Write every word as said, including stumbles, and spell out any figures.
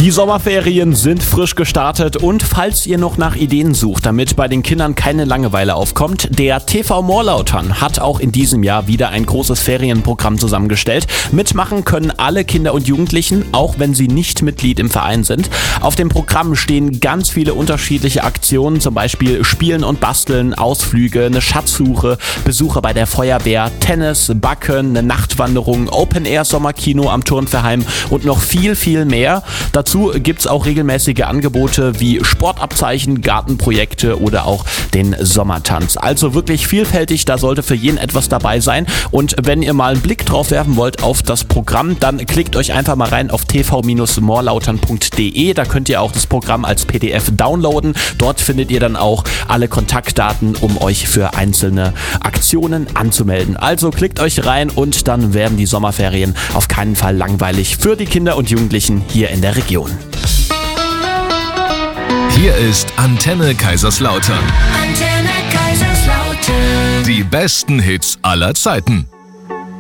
Die Sommerferien sind frisch gestartet und falls ihr noch nach Ideen sucht, damit bei den Kindern keine Langeweile aufkommt, der T V Morlautern hat auch in diesem Jahr wieder ein großes Ferienprogramm zusammengestellt. Mitmachen können alle Kinder und Jugendlichen, auch wenn sie nicht Mitglied im Verein sind. Auf dem Programm stehen ganz viele unterschiedliche Aktionen, zum Beispiel Spielen und Basteln, Ausflüge, eine Schatzsuche, Besuche bei der Feuerwehr, Tennis, Backen, eine Nachtwanderung, Open-Air-Sommerkino am Turnverein und noch viel, viel mehr. Dazu gibt es auch regelmäßige Angebote wie Sportabzeichen, Gartenprojekte oder auch den Sommertanz. Also wirklich vielfältig, da sollte für jeden etwas dabei sein. Und wenn ihr mal einen Blick drauf werfen wollt auf das Programm, dann klickt euch einfach mal rein auf t v Bindestrich morlautern punkt d e. Da könnt ihr auch das Programm als P D F downloaden. Dort findet ihr dann auch alle Kontaktdaten, um euch für einzelne Aktionen anzumelden. Also klickt euch rein und dann werden die Sommerferien auf keinen Fall langweilig für die Kinder und Jugendlichen hier in der Region. Hier ist Antenne Kaiserslautern. Antenne Kaiserslautern. Die besten Hits aller Zeiten.